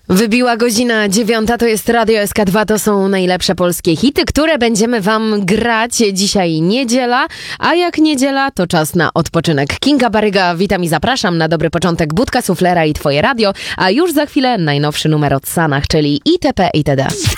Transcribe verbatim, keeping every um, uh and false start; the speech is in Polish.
Wybiła godzina dziewiąta, to jest Radio S K dwa, to są najlepsze polskie hity, które będziemy wam grać. Dzisiaj niedziela, a jak niedziela, to czas na odpoczynek. Kinga Baryga, witam i zapraszam na dobry początek Budka Suflera i Twoje radio, a już za chwilę najnowszy numer od Sanach, czyli itp. itd.